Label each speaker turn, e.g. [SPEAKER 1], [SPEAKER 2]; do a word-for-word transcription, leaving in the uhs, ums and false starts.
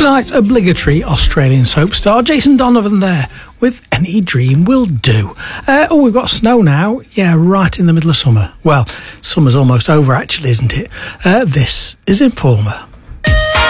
[SPEAKER 1] Tonight's obligatory Australian soap star, Jason Donovan there, with Any Dream Will Do. Uh, oh, we've got snow now. Yeah, right in the middle of summer. Well, summer's almost over, actually, isn't it? Uh, this is Informer.